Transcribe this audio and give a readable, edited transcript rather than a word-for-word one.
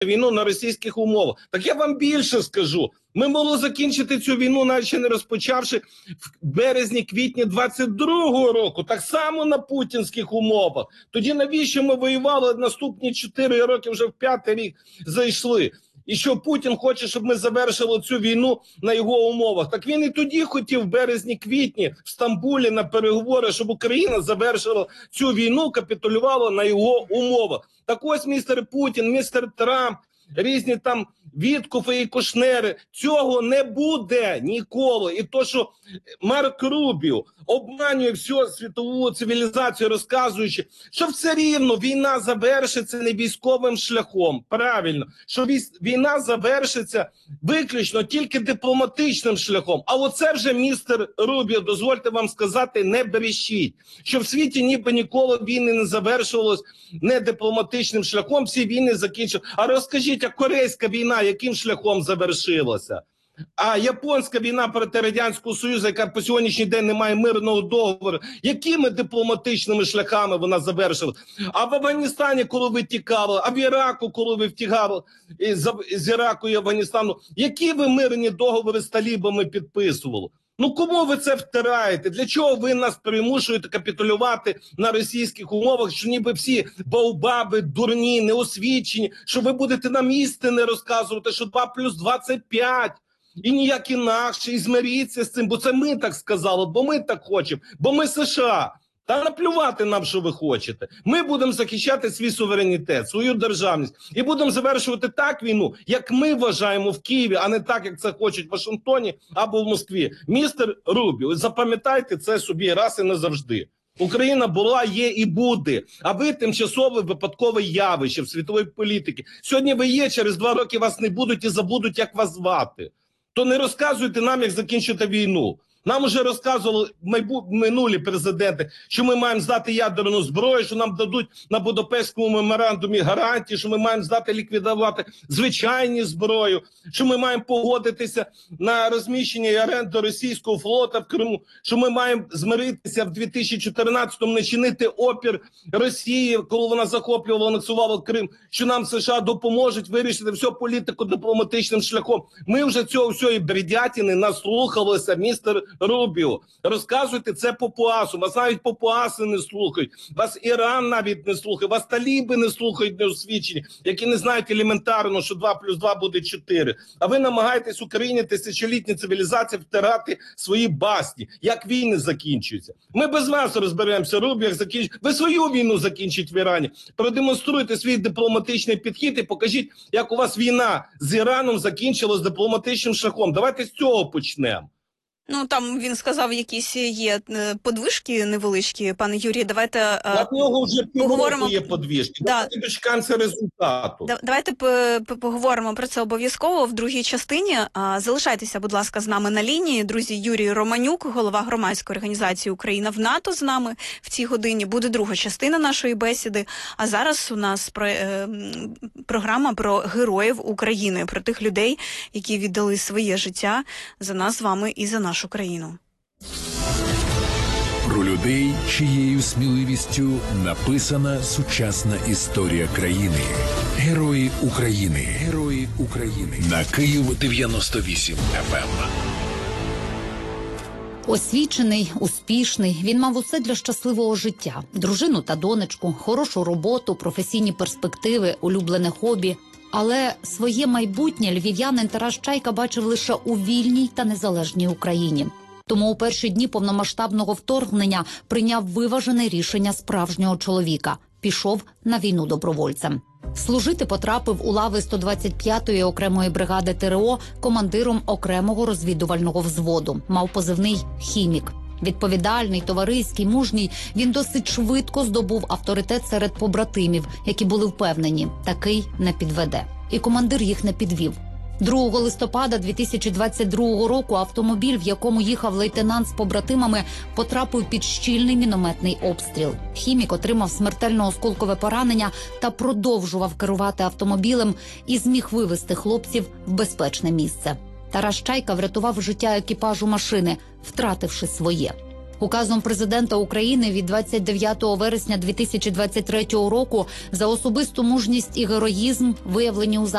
війну на російських умовах. Так я вам більше скажу. Ми могли закінчити цю війну, навіть ще не розпочавши в березні-квітні 22-го року, так само на путінських умовах. Тоді навіщо ми воювали наступні 4 роки, вже в 5-й рік зайшли? І що Путін хоче, щоб ми завершили цю війну на його умовах. Так він і тоді хотів в березні-квітні в Стамбулі на переговори, щоб Україна завершила цю війну, капітулювала на його умовах. Так ось містер Путін, містер Трамп, різні там Віткофи і Кушнери. Цього не буде ніколи. І то, що Марк Рубіо обманює всю світову цивілізацію, розказуючи, що все рівно війна завершиться не військовим шляхом. Правильно. Що війна завершиться виключно тільки дипломатичним шляхом. А оце вже містер Рубіо, дозвольте вам сказати, не брешіть. Що в світі ніби ніколи війни не завершувалось не дипломатичним шляхом, всі війни закінчили. А розкажіть, а корейська війна яким шляхом завершилася? А японська війна проти Радянського Союзу, яка по сьогоднішній день не має мирного договору, якими дипломатичними шляхами вона завершила? А в Афганістані, коли ви тікали, а в Іраку, коли ви втікали з Іраку і Афганістану, які ви мирні договори з талібами підписували? Ну кому ви це втираєте? Для чого ви нас примушуєте капітулювати на російських умовах, що ніби всі баобаби, дурні, неосвічені, що ви будете нам істини розказувати, що 2+2 – 5, і ніяк інакше, і змиріться з цим, бо це ми так сказали, бо ми так хочемо, бо ми США. Та наплювати нам, що ви хочете. Ми будемо захищати свій суверенітет, свою державність. І будемо завершувати так війну, як ми вважаємо в Києві, а не так, як це хочуть в Вашингтоні або в Москві. Містер Рубіо, запам'ятайте це собі раз і назавжди. Україна була, є і буде. А ви тимчасове випадкове явище в світовій політиці. Сьогодні ви є, через 2 роки вас не будуть і забудуть, як вас звати. То не розказуйте нам, як закінчити війну. Нам уже розказували минулі президенти, що ми маємо здати ядерну зброю, що нам дадуть на Будапештському меморандумі гарантії, що ми маємо здати, ліквідувати звичайні зброю, що ми маємо погодитися на розміщення і оренду російського флота в Криму, що ми маємо змиритися в 2014-му, не чинити опір Росії, коли вона захоплювала, анексувала Крим, що нам США допоможуть вирішити всю політику дипломатичним шляхом. Ми вже цього всієї бредятини наслухалися, містер Рубіо. Розказуйте це папуасу. Вас навіть папуаси не слухають. Вас Іран навіть не слухає. Вас таліби не слухають неосвічені, які не знають елементарно, що 2+2 буде 4. А ви намагаєтесь Україні тисячолітні цивілізації втирати свої басні. Як війни закінчуються. Ми без вас розберемося, Рубіо, як закінчить. Ви свою війну закінчить в Ірані. Продемонструйте свій дипломатичний підхід і покажіть, як у вас війна з Іраном закінчилась дипломатичним шляхом. Давайте з цього почнемо. Ну, там він сказав, якісь є подвижки невеличкі, пане Юрій, давайте на нього вже поговоримо. Є подвижки, давайте дочекаємося результату. Давайте поговоримо про це обов'язково в другій частині. Залишайтеся, будь ласка, з нами на лінії. Друзі, Юрій Романюк, голова громадської організації «Україна в НАТО» з нами в цій годині. Буде друга частина нашої бесіди. А зараз у нас програма про героїв України, про тих людей, які віддали своє життя за нас з вами і за нашу країну. Про людей, чиєю сміливістю написана сучасна історія країни. Герої України. Герої України. На Київ 98 FM. Освічений, успішний, він мав усе для щасливого життя. Дружину та донечку, хорошу роботу, професійні перспективи, улюблене хобі. Але своє майбутнє львів'янин Тарас Чайка бачив лише у вільній та незалежній Україні. Тому у перші дні повномасштабного вторгнення прийняв виважене рішення справжнього чоловіка – пішов на війну добровольцем. Служити потрапив у лави 125-ї окремої бригади ТРО командиром окремого розвідувального взводу. Мав позивний «Хімік». Відповідальний, товариський, мужній, він досить швидко здобув авторитет серед побратимів, які були впевнені – такий не підведе. І командир їх не підвів. 2 листопада 2022 року автомобіль, в якому їхав лейтенант з побратимами, потрапив під щільний мінометний обстріл. Хімік отримав смертельно осколкове поранення та продовжував керувати автомобілем і зміг вивести хлопців в безпечне місце. Тарас Чайка врятував життя екіпажу машини, втративши своє. Указом президента України від 29 вересня 2023 року за особисту мужність і героїзм, виявлені у